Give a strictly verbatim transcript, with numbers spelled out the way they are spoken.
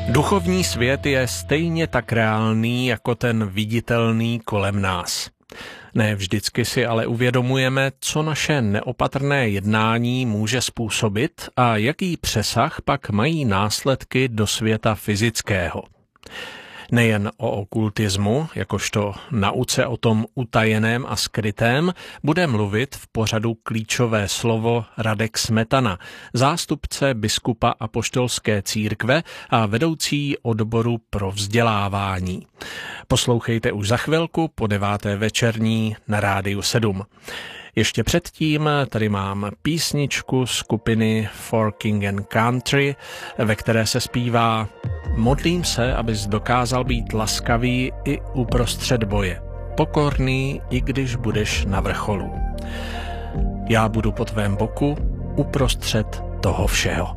Duchovní svět je stejně tak reálný jako ten viditelný kolem nás. Ne vždycky si ale uvědomujeme, co naše neopatrné jednání může způsobit a jaký přesah pak mají následky do světa fyzického. Nejen o okultismu, jakožto nauce o tom utajeném a skrytém, bude mluvit v pořadu klíčové slovo Radek Smetana, zástupce biskupa apoštolské církve a vedoucí odboru pro vzdělávání. Poslouchejte už za chvilku po deváté večerní na Rádiu sedm. Ještě předtím tady mám písničku skupiny For King and Country, ve které se zpívá: Modlím se, abys dokázal být laskavý i uprostřed boje, pokorný, i když budeš na vrcholu. Já budu po tvém boku uprostřed toho všeho.